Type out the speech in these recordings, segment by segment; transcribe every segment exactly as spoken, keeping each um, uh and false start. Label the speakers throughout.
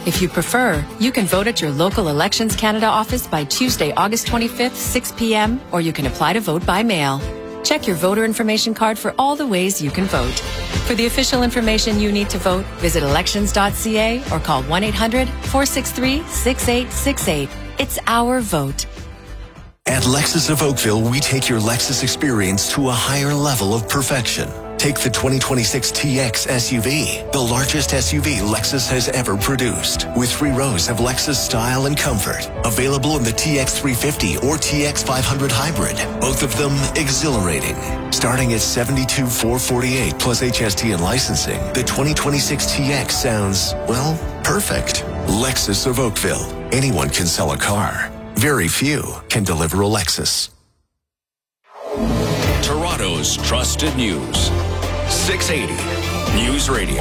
Speaker 1: If you prefer, you can vote at your local Elections Canada office by Tuesday, August twenty-fifth, six p.m., or you can apply to vote by mail. Check your voter information card for all the ways you can vote. For the official information you need to vote, visit elections dot c a or call one eight hundred, four six three, six eight six eight. It's our vote.
Speaker 2: At Lexus of Oakville, we take your Lexus experience to a higher level of perfection. Take the twenty twenty-six T X S U V, the largest S U V Lexus has ever produced, with three rows of Lexus style and comfort. Available in the T X three fifty or T X five hundred hybrid, both of them exhilarating. Starting at seventy-two thousand four hundred forty-eight plus H S T and licensing, the twenty twenty-six T X sounds, well, perfect. Lexus of Oakville. Anyone can sell a car. Very few can deliver a Lexus.
Speaker 3: Toronto's trusted news. six eighty News Radio.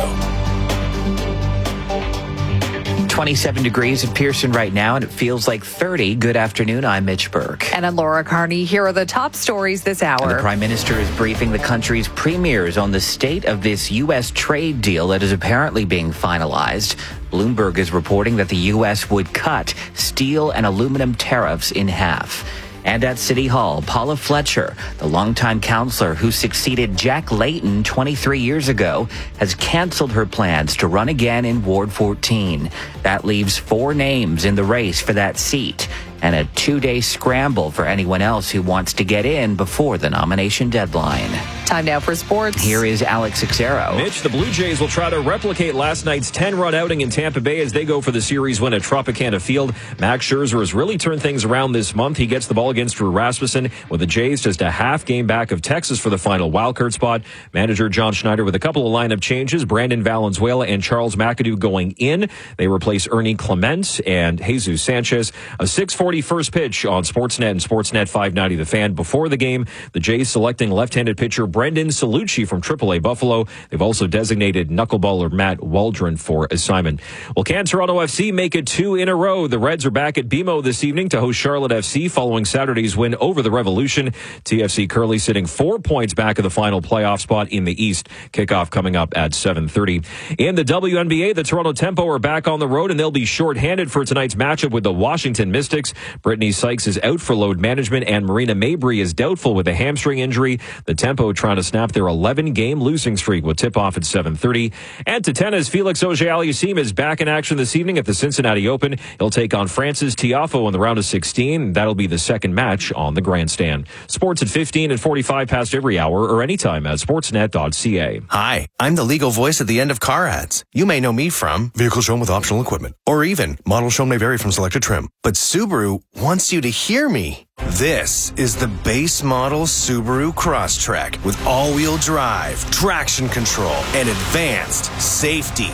Speaker 4: twenty-seven degrees in Pearson right now, and it feels like thirty. Good afternoon. I'm Mitch Burke.
Speaker 5: And I'm Laura Carney. Here are the top stories this hour.
Speaker 4: And the Prime Minister is briefing the country's premiers on the state of this U S trade deal that is apparently being finalized. Bloomberg is reporting that the U S would cut steel and aluminum tariffs in half. And at City Hall, Paula Fletcher, the longtime counselor who succeeded Jack Layton twenty-three years ago, has canceled her plans to run again in Ward fourteen. That leaves four names in the race for that seat, and a two-day scramble for anyone else who wants to get in before the nomination deadline.
Speaker 5: Time now for sports.
Speaker 4: Here is Alex Xero.
Speaker 6: Mitch, the Blue Jays will try to replicate last night's ten-run outing in Tampa Bay as they go for the series win at Tropicana Field. Max Scherzer has really turned things around this month. He gets the ball against Drew Rasmussen, with the Jays just a half game back of Texas for the final wildcard spot. Manager John Schneider with a couple of lineup changes. Brandon Valenzuela and Charles McAdoo going in. They replace Ernie Clement and Jesus Sanchez. A six forty first pitch on Sportsnet and Sportsnet five ninety The Fan. Before the game, the Jays selecting left-handed pitcher Brendan Salucci from triple A Buffalo. They've also designated knuckleballer Matt Waldron for assignment. Well, can Toronto F C make it two in a row? The Reds are back at B M O this evening to host Charlotte F C following Saturday's win over the Revolution. T F C Curly sitting four points back of the final playoff spot in the East. Kickoff coming up at seven thirty. In the W N B A, the Toronto Tempo are back on the road, and they'll be shorthanded for tonight's matchup with the Washington Mystics. Brittany Sykes is out for load management, and Marina Mabry is doubtful with a hamstring injury. The Tempo trying to snap their eleven-game losing streak with tip-off at seven thirty. And to tennis, Felix Auger-Aliassime is back in action this evening at the Cincinnati Open. He'll take on Francis Tiafoe in the round of sixteen. That'll be the second match on the grandstand. Sports at fifteen and forty-five past every hour or anytime at sportsnet dot c a.
Speaker 7: Hi, I'm the legal voice at the end of car ads. You may know me from vehicle shown with optional equipment, or even model shown may vary from selected trim. But Subaru wants you to hear me. This is the base model Subaru Crosstrek with all-wheel drive, traction control, and advanced safety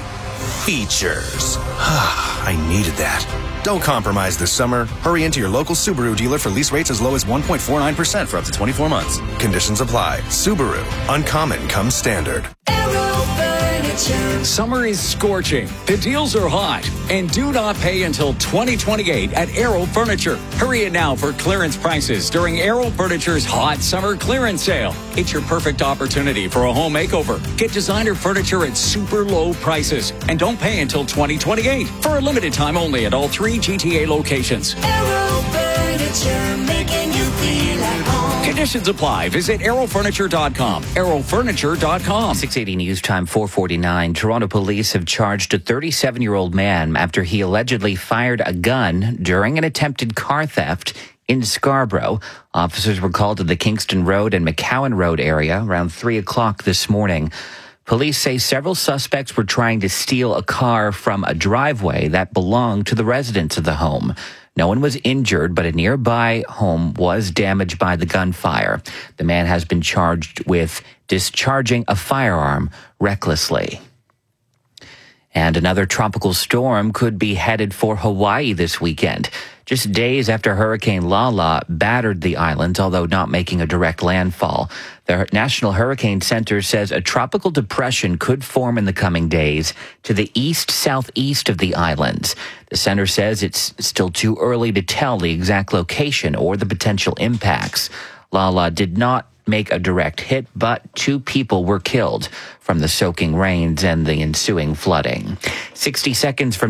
Speaker 7: features. I needed that. Don't compromise this summer. Hurry into your local Subaru dealer for lease rates as low as one point four nine percent for up to twenty-four months. Conditions apply. Subaru. Uncommon comes standard.
Speaker 8: Summer is scorching. The deals are hot. And do not pay until twenty twenty-eight at Aero Furniture. Hurry in now for clearance prices during Aero Furniture's hot summer clearance sale. It's your perfect opportunity for a home makeover. Get designer furniture at super low prices. And don't pay until twenty twenty-eight. For a limited time only at all three G T A locations.
Speaker 9: Aero Furniture, making you feel at home.
Speaker 8: Conditions apply. Visit aero furniture dot com. aero furniture dot com.
Speaker 4: six eighty News Time, four forty-nine. Toronto police have charged a thirty-seven-year-old man after he allegedly fired a gun during an attempted car theft in Scarborough. Officers were called to the Kingston Road and McCowan Road area around three o'clock this morning. Police say several suspects were trying to steal a car from a driveway that belonged to the residents of the home. No one was injured, but a nearby home was damaged by the gunfire. The man has been charged with discharging a firearm recklessly. And another tropical storm could be headed for Hawaii this weekend. Just days after Hurricane Lala battered the islands, although not making a direct landfall. The National Hurricane Center says a tropical depression could form in the coming days to the east-southeast of the islands. The center says it's still too early to tell the exact location or the potential impacts. Lala did not make a direct hit, but two people were killed from the soaking rains and the ensuing flooding. sixty seconds from